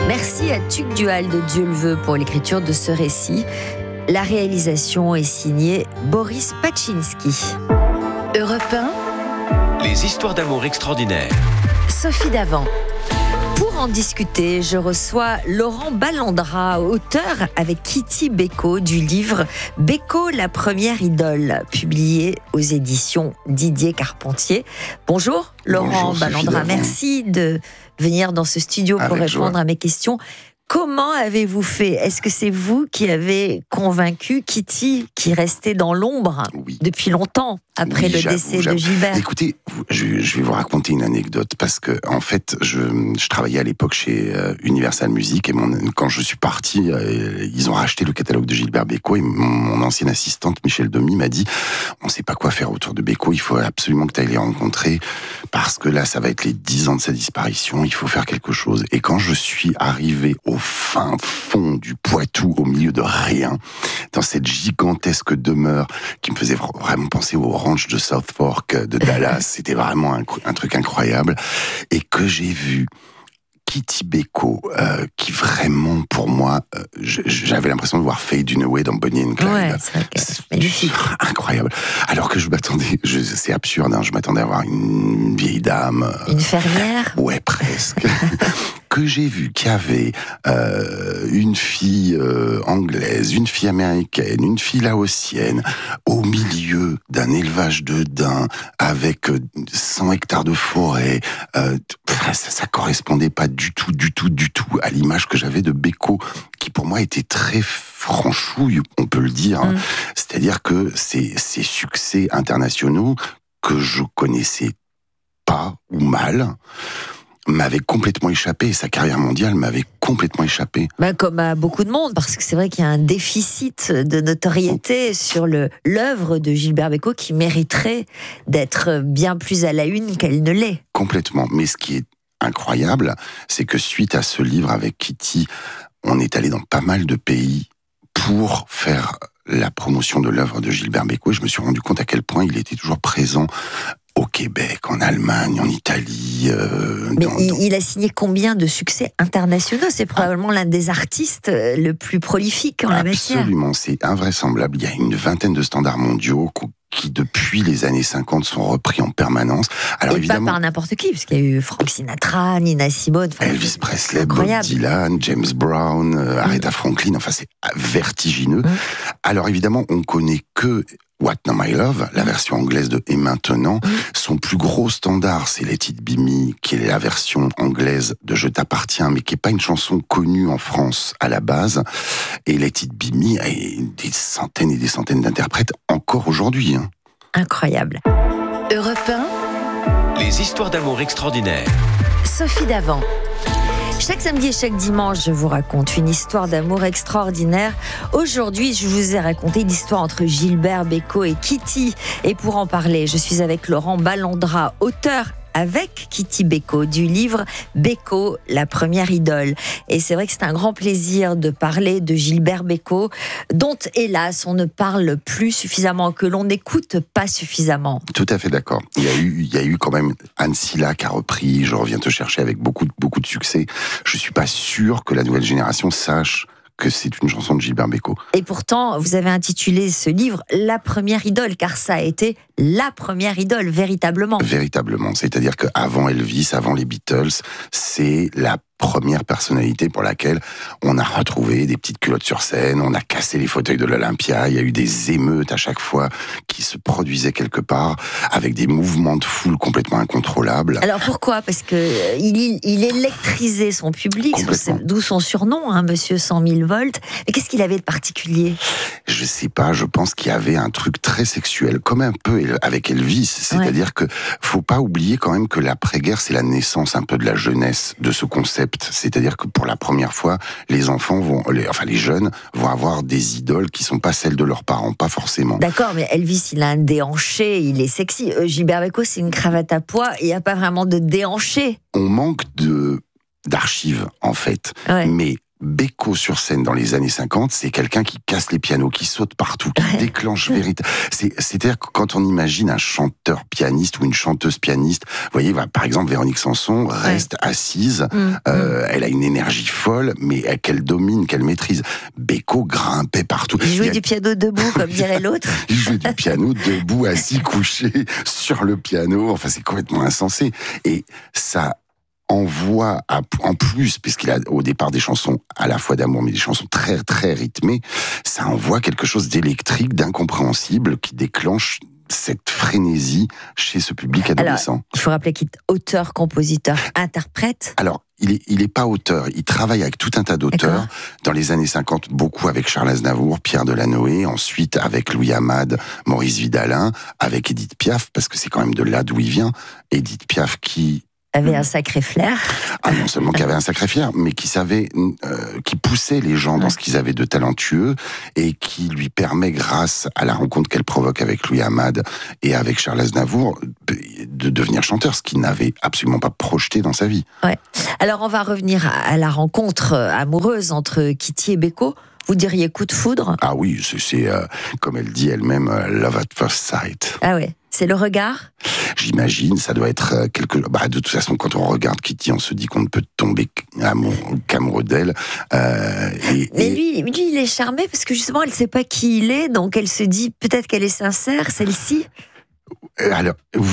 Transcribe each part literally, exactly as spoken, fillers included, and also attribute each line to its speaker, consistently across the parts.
Speaker 1: Merci à Tuc Dual de Dieu le veut pour l'écriture de ce récit. La réalisation est signée Boris Paczynski. Europe un.
Speaker 2: Les histoires d'amour extraordinaires.
Speaker 1: Sophie Davant. Pour en discuter, je reçois Laurent Ballandra, auteur avec Kitty Beko du livre Beko, la première idole, publié aux éditions Didier Carpentier. Bonjour Laurent
Speaker 3: Bonjour,
Speaker 1: Ballandra, merci de venir dans ce studio
Speaker 3: avec
Speaker 1: pour répondre
Speaker 3: joie.
Speaker 1: à mes questions. Comment avez-vous fait ? Est-ce que c'est vous qui avez convaincu Kitty, qui restait dans l'ombre
Speaker 3: Oui.
Speaker 1: depuis longtemps après
Speaker 3: Oui,
Speaker 1: le
Speaker 3: j'avoue,
Speaker 1: décès
Speaker 3: j'avoue.
Speaker 1: de Gilbert ?
Speaker 3: Écoutez, je, je vais vous raconter une anecdote parce que en fait, je, je travaillais à l'époque chez euh, Universal Music et mon, quand je suis parti, euh, ils ont racheté le catalogue de Gilbert Bécaud et mon, mon ancienne assistante Michel Domy m'a dit on ne sait pas quoi faire autour de Bécaud, il faut absolument que tu ailles les rencontrer parce que là, ça va être les dix ans de sa disparition, il faut faire quelque chose. Et quand je suis arrivé au fin fond du Poitou, au milieu de rien, dans cette gigantesque demeure qui me faisait vraiment penser au ranch de South Fork de Dallas, c'était vraiment un, un truc incroyable, et que j'ai vu Kitty Beko, euh, qui vraiment, pour moi, euh, j'avais l'impression de voir Faye Dunaway dans Bonnie and Clyde.
Speaker 1: Ouais, c'est vrai que c'est magnifique.
Speaker 3: Incroyable. Alors que je m'attendais, je, c'est absurde, hein, je m'attendais à voir une vieille dame.
Speaker 1: Une fermière ?
Speaker 3: Ouais, presque. Que j'ai vu qu'il y avait euh, une fille euh, anglaise, une fille américaine, une fille laotienne, au milieu d'un élevage de daims, avec euh, cent hectares de forêt. Euh, ça, ça correspondait pas du tout, du tout, du tout à l'image que j'avais de Beko, qui pour moi était très franchouille, on peut le dire. Hein.
Speaker 1: Mm.
Speaker 3: C'est-à-dire que ces, ces succès internationaux que je connaissais pas ou mal m'avait complètement échappé. Sa carrière mondiale m'avait complètement échappé.
Speaker 1: Bah, comme à beaucoup de monde, parce que c'est vrai qu'il y a un déficit de notoriété sur le, l'œuvre de Gilbert Bécaud qui mériterait d'être bien plus à la une qu'elle ne l'est.
Speaker 3: Complètement. Mais ce qui est incroyable, c'est que suite à ce livre avec Kitty, on est allé dans pas mal de pays pour faire la promotion de l'œuvre de Gilbert Bécaud. Et je me suis rendu compte à quel point il était toujours présent au Québec, en Allemagne, en Italie. Euh,
Speaker 1: Mais
Speaker 3: dans,
Speaker 1: il,
Speaker 3: dans...
Speaker 1: il a signé combien de succès internationaux ? C'est probablement l'un des artistes le plus prolifique en la matière.
Speaker 3: Absolument, c'est invraisemblable. Il y a une vingtaine de standards mondiaux qui, depuis les années cinquante, sont repris en permanence. Alors,
Speaker 1: Et
Speaker 3: évidemment,
Speaker 1: pas par n'importe qui, parce qu'il y a eu Frank Sinatra, Nina Simone...
Speaker 3: Elvis Presley, Bob
Speaker 1: incroyable.
Speaker 3: Dylan, James Brown, euh, Aretha Franklin, enfin c'est vertigineux.
Speaker 1: Mm.
Speaker 3: Alors évidemment, on connaît que What Now My Love, la version anglaise de Et Maintenant.
Speaker 1: Mm.
Speaker 3: Son plus gros standard, c'est Let It Be Me, qui est la version anglaise de Je t'appartiens, mais qui n'est pas une chanson connue en France à la base. Et Let It Be Me a des centaines et des centaines d'interprètes encore aujourd'hui. Hein.
Speaker 1: Incroyable. Europe un,
Speaker 2: Les histoires d'amour extraordinaires.
Speaker 1: Sophie Davant. Chaque samedi et chaque dimanche, je vous raconte une histoire d'amour extraordinaire. Aujourd'hui, je vous ai raconté l'histoire entre Gilbert Bécaud et Kitty. Et pour en parler, je suis avec Laurent Ballandra, auteur avec Kitty Beko du livre Beko, la première idole. Et c'est vrai que c'est un grand plaisir de parler de Gilbert Bécaud, dont hélas on ne parle plus suffisamment, que l'on n'écoute pas suffisamment.
Speaker 3: Tout à fait d'accord. Il y a eu, il y a eu quand même Anne Silla qui a repris Je reviens te chercher avec beaucoup, beaucoup de succès. Je suis pas sûr que la nouvelle génération sache que c'est une chanson de Gilbert Bécaud.
Speaker 1: Et pourtant, vous avez intitulé ce livre La première idole, car ça a été la première idole, véritablement.
Speaker 3: Véritablement. C'est-à-dire qu'avant Elvis, avant les Beatles, c'est la première personnalité pour laquelle on a retrouvé des petites culottes sur scène, on a cassé les fauteuils de l'Olympia, il y a eu des émeutes à chaque fois qui se produisaient quelque part, avec des mouvements de foule complètement incontrôlables.
Speaker 1: Alors pourquoi ? Parce que il, il électrisait son public, d'où son surnom, hein, Monsieur cent mille volts. Mais qu'est-ce qu'il avait de particulier ?
Speaker 3: Je sais pas, je pense qu'il y avait un truc très sexuel, comme un peu avec Elvis. C'est-à-dire ouais. que faut pas oublier quand même que l'après-guerre, c'est la naissance un peu de la jeunesse, de ce concept. C'est-à-dire que pour la première fois, les enfants vont, les, enfin les jeunes vont avoir des idoles qui sont pas celles de leurs parents, pas forcément.
Speaker 1: D'accord, mais Elvis, il a un déhanché, il est sexy. Euh, Gilbert Bécaud, c'est une cravate à pois et il n'y a pas vraiment de déhanché.
Speaker 3: On manque de d'archives en fait,
Speaker 1: ouais.
Speaker 3: mais Beko sur scène dans les années cinquante, c'est quelqu'un qui casse les pianos, qui saute partout, qui déclenche vérité. C'est, c'est-à-dire que quand on imagine un chanteur pianiste ou une chanteuse pianiste, vous voyez, bah, par exemple, Véronique Sanson reste ouais. assise, mmh, euh, mmh. elle a une énergie folle, mais qu'elle domine, qu'elle maîtrise. Beko grimpait partout.
Speaker 1: Il jouait
Speaker 3: Il a...
Speaker 1: du piano debout, comme dirait l'autre.
Speaker 3: Il jouait du piano debout, assis, couché sur le piano. Enfin, c'est complètement insensé. Et ça envoie à, en plus, puisqu'il a au départ des chansons à la fois d'amour, mais des chansons très très rythmées, ça envoie quelque chose d'électrique, d'incompréhensible, qui déclenche cette frénésie chez ce public adolescent.
Speaker 1: Alors, il faut rappeler qu'il est auteur, compositeur, interprète.
Speaker 3: Alors, il est, il est pas auteur, il travaille avec tout un tas d'auteurs. D'accord. Dans les années cinquante, beaucoup avec Charles Aznavour, Pierre Delanoë, ensuite avec Louis Amade, Maurice Vidalin, avec Édith Piaf, parce que c'est quand même de là d'où il vient. Édith Piaf qui
Speaker 1: avait un sacré flair.
Speaker 3: Ah, non seulement qui avait un sacré flair, mais qui savait, euh, qui poussait les gens dans ce qu'ils avaient de talentueux et qui lui permet, grâce à la rencontre qu'elle provoque avec Louis Amade et avec Charles Aznavour, de devenir chanteur, ce qu'il n'avait absolument pas projeté dans sa vie.
Speaker 1: Ouais. Alors on va revenir à la rencontre amoureuse entre Kitty et Beko. Vous diriez coup de foudre ?
Speaker 3: Ah oui, c'est, c'est euh, comme elle dit elle-même, euh, love at first sight.
Speaker 1: Ah ouais, c'est le regard ?
Speaker 3: J'imagine, ça doit être euh, quelque... Bah, de toute façon, quand on regarde Kitty, on se dit qu'on ne peut tomber qu'amoureux d'elle. Euh, et,
Speaker 1: Mais
Speaker 3: et...
Speaker 1: lui, lui, il est charmé parce que justement, elle ne sait pas qui il est, donc elle se dit peut-être qu'elle est sincère, celle-ci.
Speaker 3: Alors,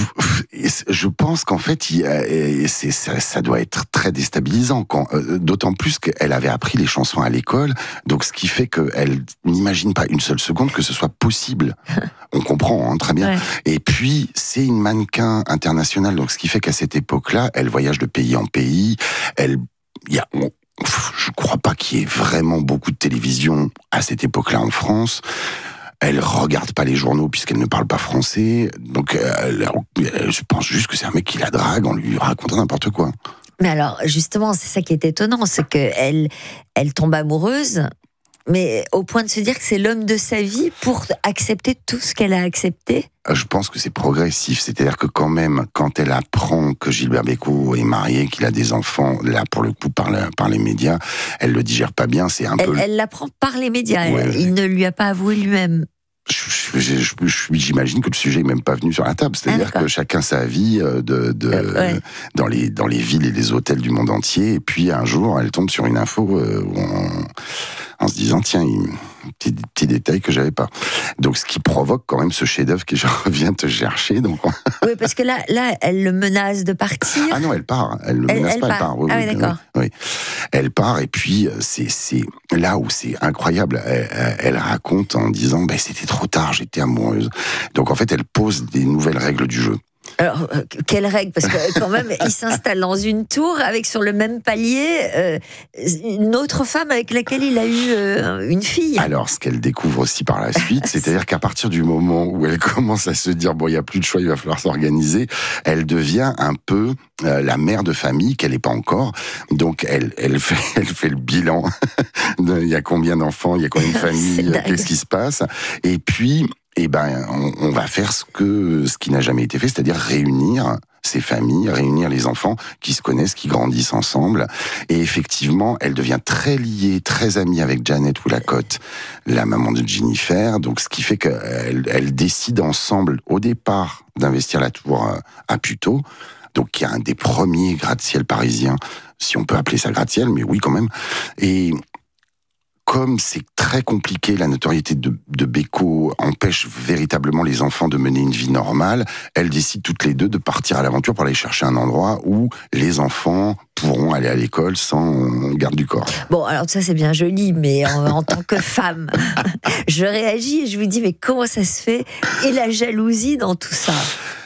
Speaker 3: je pense qu'en fait, il, c'est, ça, ça doit être très déstabilisant, quand, d'autant plus qu'elle avait appris les chansons à l'école, donc ce qui fait qu'elle n'imagine pas une seule seconde que ce soit possible. On comprend, hein, très bien. Ouais. Et puis, c'est une mannequin internationale, donc ce qui fait qu'à cette époque-là, elle voyage de pays en pays, elle... Y a, on, je crois pas qu'il y ait vraiment beaucoup de télévision à cette époque-là en France. Elle regarde pas les journaux puisqu'elle ne parle pas français. Donc, elle, elle, je pense juste que c'est un mec qui la drague en lui racontant n'importe quoi.
Speaker 1: Mais alors, justement, c'est ça qui est étonnant, c'est qu'elle elle tombe amoureuse, mais au point de se dire que c'est l'homme de sa vie pour accepter tout ce qu'elle a accepté.
Speaker 3: Je pense que c'est progressif. C'est-à-dire que quand même, quand elle apprend que Gilbert Bécaud est marié, qu'il a des enfants, là, pour le coup, par, la, par les médias, elle le digère pas bien. C'est un
Speaker 1: elle,
Speaker 3: peu...
Speaker 1: Elle l'apprend par les médias.
Speaker 3: Ouais,
Speaker 1: elle, il ne lui a pas avoué lui-même.
Speaker 3: Je, je, je, j'imagine que le sujet n'est même pas venu sur la table. C'est-à-dire ah, que chacun sa vie de, de, euh, ouais. dans, les, dans les villes et les hôtels du monde entier. Et puis un jour, elle tombe sur une info euh, en, en se disant tiens, il, petit, petit détail que j'avais pas. Donc ce qui provoque quand même ce chef-d'œuvre que je reviens te chercher. Donc...
Speaker 1: Oui, parce que là, là, elle le menace de partir.
Speaker 3: Ah non, elle part. Elle le menace elle pas, part. elle part. Oui,
Speaker 1: ah
Speaker 3: oui,
Speaker 1: oui, d'accord.
Speaker 3: Oui, oui. Elle part et puis c'est, c'est là où c'est incroyable. Elle, elle raconte en disant ben, c'était trop tard, j'étais amoureuse. Donc en fait, elle pose des nouvelles règles du jeu.
Speaker 1: Alors, euh, quelle règle ? Parce que quand même, il s'installe dans une tour avec sur le même palier euh, une autre femme avec laquelle il a eu euh, une fille.
Speaker 3: Alors, ce qu'elle découvre aussi par la suite, c'est-à-dire qu'à partir du moment où elle commence à se dire bon, il n'y a plus de choix, il va falloir s'organiser, elle devient un peu euh, la mère de famille qu'elle n'est pas encore. Donc, elle, elle fait, elle fait le bilan. Il y a combien d'enfants, il y a combien de familles, qu'est-ce qui se passe ? Et puis. Eh ben, on, on va faire ce que ce qui n'a jamais été fait, c'est-à-dire réunir ces familles, réunir les enfants qui se connaissent, qui grandissent ensemble. Et effectivement, elle devient très liée, très amie avec Janet Woolacott, la maman de Jennifer. Donc, ce qui fait qu'elle elle décide ensemble, au départ, d'investir la tour à Puteaux. Donc, il y a un des premiers gratte-ciel parisiens, si on peut appeler ça gratte-ciel, mais oui, quand même. Et comme c'est très compliqué, la notoriété de, de Bécaud empêche véritablement les enfants de mener une vie normale, elles décident toutes les deux de partir à l'aventure pour aller chercher un endroit où les enfants pourront aller à l'école sans garde du corps.
Speaker 1: Bon, alors ça c'est bien joli, mais en, en tant que femme, je réagis et je vous dis, mais comment ça se fait ? Et la jalousie dans tout ça ?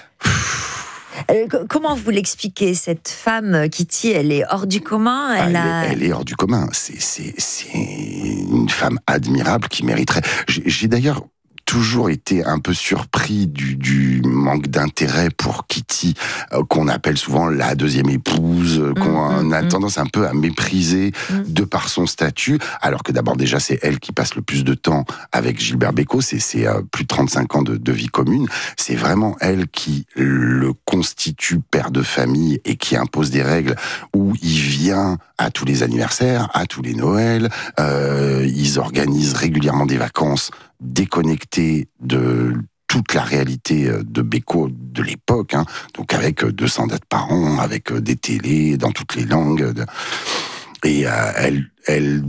Speaker 1: Comment vous l'expliquez, cette femme, Kitty, elle est hors du commun, elle,
Speaker 3: elle,
Speaker 1: a...
Speaker 3: est, elle est hors du commun. C'est, c'est, c'est une femme admirable qui mériterait... J'ai, j'ai d'ailleurs toujours été un peu surpris du, du manque d'intérêt pour Kitty, euh, qu'on appelle souvent la deuxième épouse, euh, qu'on mmh, a mmh. tendance un peu à mépriser mmh. de par son statut, alors que d'abord déjà c'est elle qui passe le plus de temps avec Gilbert Bécaud, c'est, c'est euh, plus de trente-cinq ans de, de vie commune, c'est vraiment elle qui le constitue père de famille et qui impose des règles où il vient à tous les anniversaires, à tous les Noëls, euh, ils organisent régulièrement des vacances déconnectées de toute la réalité de Bécaud de l'époque, hein, donc avec deux cents dates par an, avec des télés dans toutes les langues, de... et euh, elle, elle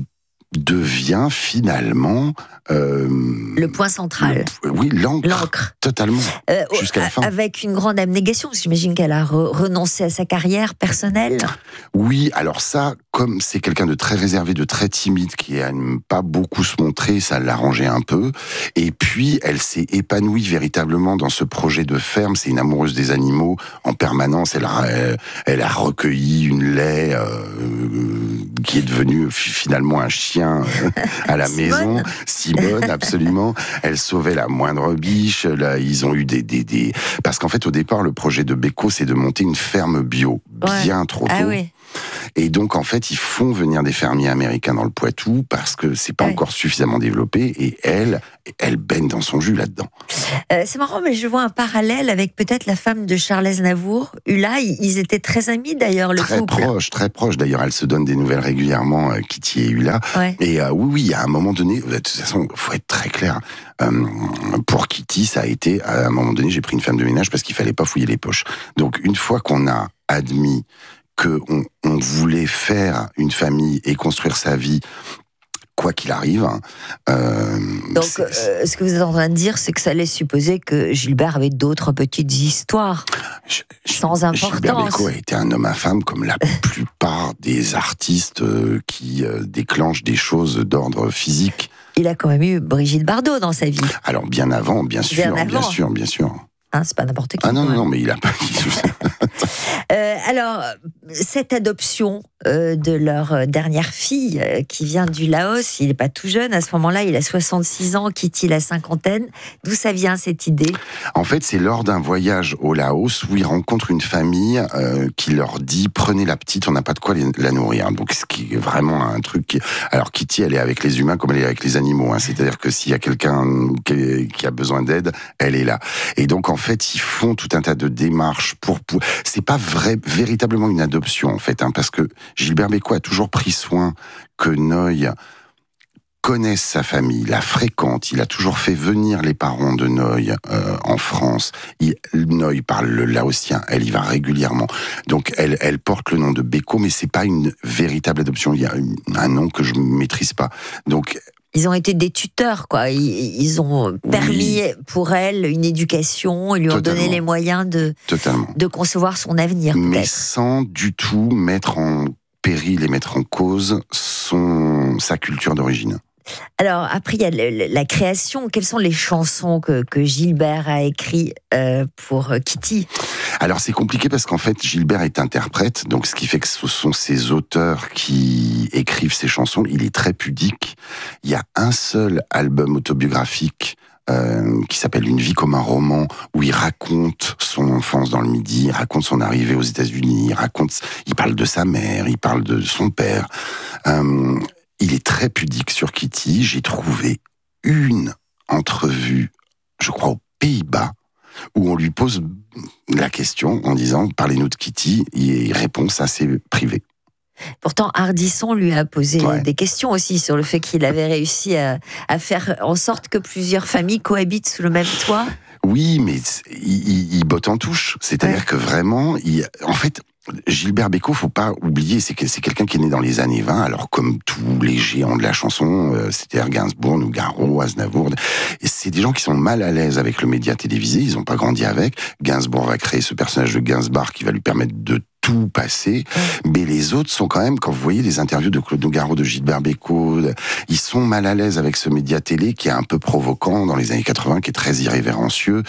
Speaker 3: devient finalement
Speaker 1: euh, le point central.
Speaker 3: Le, oui, l'encre,
Speaker 1: l'encre.
Speaker 3: totalement, euh, jusqu'à la fin.
Speaker 1: Avec une grande abnégation, parce que j'imagine qu'elle a re- renoncé à sa carrière personnelle.
Speaker 3: Oui, alors ça, comme c'est quelqu'un de très réservé, de très timide, qui n'aime pas beaucoup se montrer, ça l'arrangeait un peu. Et puis, elle s'est épanouie véritablement dans ce projet de ferme. C'est une amoureuse des animaux en permanence. Elle a, elle, elle a recueilli une laie euh, qui est devenue finalement un chien euh, à la
Speaker 1: Simone.
Speaker 3: maison. Simone, absolument. Elle sauvait la moindre biche. Là, ils ont eu des, des, des... Parce qu'en fait, au départ, le projet de Bécaud, c'est de monter une ferme bio, bien ouais. trop tôt.
Speaker 1: Ah oui.
Speaker 3: Et donc, en fait, ils font venir des fermiers américains dans le Poitou parce que c'est pas ouais. encore suffisamment développé. Et elle, elle baigne dans son jus là-dedans.
Speaker 1: Euh, c'est marrant, mais je vois un parallèle avec peut-être la femme de Charles Aznavour. Ulla, ils étaient très amis d'ailleurs, le
Speaker 3: très
Speaker 1: couple.
Speaker 3: Très proche, très proche. D'ailleurs, elle se donne des nouvelles régulièrement, euh, Kitty et Ulla. Ouais. Et euh, oui, oui, à un moment donné, de toute façon, il faut être très clair. Euh, pour Kitty, ça a été, à un moment donné, j'ai pris une femme de ménage parce qu'il fallait pas fouiller les poches. Donc, une fois qu'on a admis qu'on on voulait faire une famille et construire sa vie, quoi qu'il arrive. Euh,
Speaker 1: Donc, euh, ce que vous êtes en train de dire, c'est que ça laisse supposer que Gilbert avait d'autres petites histoires je, sans importance.
Speaker 3: Gilbert Bécaud a été un homme infâme comme la plupart des artistes euh, qui euh, déclenchent des choses d'ordre physique.
Speaker 1: Il a quand même eu Brigitte Bardot dans sa vie.
Speaker 3: Alors, bien avant, bien sûr, bien, avant. bien sûr, bien sûr.
Speaker 1: Hein, c'est pas n'importe qui.
Speaker 3: Ah non, non, non, mais il a pas...
Speaker 1: euh, alors, cette adoption euh, de leur dernière fille, euh, qui vient du Laos, il n'est pas tout jeune, à ce moment-là, il a soixante-six ans, Kitty la cinquantaine. D'où ça vient, cette idée ?
Speaker 3: En fait, c'est lors d'un voyage au Laos où ils rencontrent une famille euh, qui leur dit « Prenez la petite, on n'a pas de quoi la nourrir ». Donc, ce qui est vraiment un truc... Qui... Alors, Kitty, elle est avec les humains comme elle est avec les animaux. Hein. C'est-à-dire que s'il y a quelqu'un qui, qui a besoin d'aide, elle est là. Et donc, en En fait, ils font tout un tas de démarches pour... pour... C'est pas vrai, véritablement une adoption, en fait, hein, parce que Gilbert Bécaud a toujours pris soin que Noy connaisse sa famille, la fréquente. Il a toujours fait venir les parents de Noy euh, en France. Il, Noy parle le laotien, elle y va régulièrement. Donc, elle, elle porte le nom de Bécaud, mais c'est pas une véritable adoption. Il y a un nom que je maîtrise pas. Donc...
Speaker 1: Ils ont été des tuteurs, quoi. Ils, ils ont permis oui. pour elle une éducation, ils lui
Speaker 3: Totalement.
Speaker 1: ont donné les moyens de, de concevoir son avenir,
Speaker 3: mais
Speaker 1: peut-être.
Speaker 3: Sans du tout mettre en péril et mettre en cause son, sa culture d'origine.
Speaker 1: Alors, après, il y a le, la création. Quelles sont les chansons que, que Gilbert a écrites euh, pour Kitty ?
Speaker 3: Alors, c'est compliqué parce qu'en fait, Gilbert est interprète, donc ce qui fait que ce sont ses auteurs qui écrivent ses chansons. Il est très pudique. Il y a un seul album autobiographique Euh, qui s'appelle Une vie comme un roman, où il raconte son enfance dans le Midi, il raconte son arrivée aux États-Unis, il raconte, il parle de sa mère, il parle de son père. Euh, il est très pudique sur Kitty. J'ai trouvé une entrevue, je crois aux Pays-Bas, où on lui pose la question en disant « Parlez-nous de Kitty », et il répond « Ça, c'est privé ».
Speaker 1: Pourtant, Ardisson lui a posé
Speaker 3: ouais.
Speaker 1: des questions aussi sur le fait qu'il avait réussi à, à faire en sorte que plusieurs familles cohabitent sous le même toit.
Speaker 3: Oui, mais il, il botte en touche. C'est-à-dire ouais. que vraiment, il, en fait, Gilbert Bécaud, faut pas oublier, c'est que c'est quelqu'un qui est né dans les années vingt, alors comme tous les géants de la chanson, euh, c'est-à-dire Gainsbourg, Nougaro, Aznavour, et c'est des gens qui sont mal à l'aise avec le média télévisé, ils ont pas grandi avec. Gainsbourg va créer ce personnage de Gainsbar qui va lui permettre de tout passer, mais les autres sont quand même, quand vous voyez les interviews de Claude Nougaro, de Gilbert Bécaud, ils sont mal à l'aise avec ce média télé qui est un peu provocant dans les années quatre-vingts, qui est très irrévérencieux,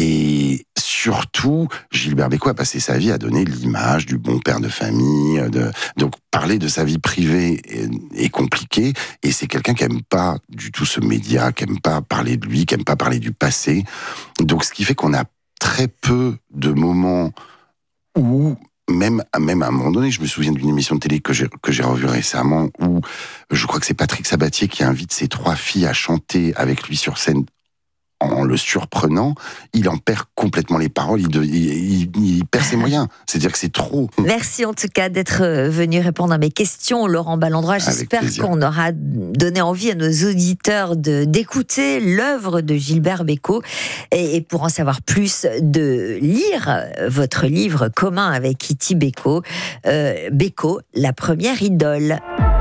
Speaker 3: et surtout, Gilbert Bécaud a passé sa vie à donner l'image du bon père de famille, de... donc par parler de sa vie privée est, est compliqué, et c'est quelqu'un qui aime pas du tout ce média, qui aime pas parler de lui, qui aime pas parler du passé. Donc, ce qui fait qu'on a très peu de moments où, même, même à un moment donné, je me souviens d'une émission de télé que j'ai, que j'ai revue récemment, où je crois que c'est Patrick Sabatier qui invite ses trois filles à chanter avec lui sur scène. En le surprenant, il en perd complètement les paroles, il, de, il, il, il perd ses moyens. C'est-à-dire que c'est trop.
Speaker 1: Merci en tout cas d'être venu répondre à mes questions, Laurent Ballandroy. J'espère qu'on aura donné envie à nos auditeurs de, d'écouter l'œuvre de Gilbert Bécaud et, et pour en savoir plus, de lire votre livre commun avec Kitty Bécaud, euh, Bécaud, la première idole.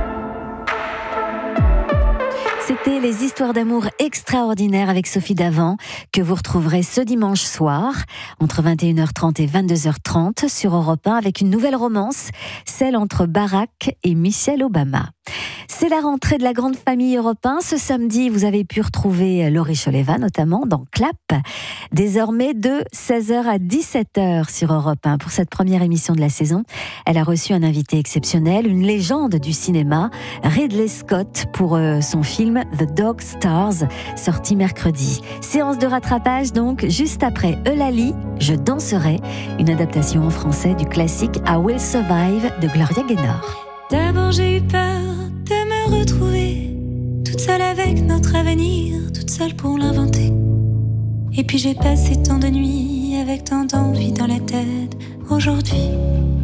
Speaker 4: C'était les histoires d'amour extraordinaires avec Sophie Davant, que vous retrouverez ce dimanche soir, entre vingt et une heures trente et vingt-deux heures trente sur Europe un, avec une nouvelle romance, celle entre Barack et Michelle Obama. C'est la rentrée de la grande famille Europe un. Ce samedi, vous avez pu retrouver Laurie Choleva, notamment dans Clap, désormais de seize heures à dix-sept heures sur Europe un. Pour cette première émission de la saison, elle a reçu un invité exceptionnel, une légende du cinéma, Ridley Scott, pour euh, son film The Dog Stars, sorti mercredi. Séance de rattrapage donc, juste après Eulalie, Je danserai, une adaptation en français du classique I Will Survive de Gloria Gaynor.
Speaker 5: D'abord j'ai eu peur de me retrouver toute seule avec notre avenir, toute seule pour l'inventer. Et puis j'ai passé tant de nuits avec tant d'envie dans la tête. Aujourd'hui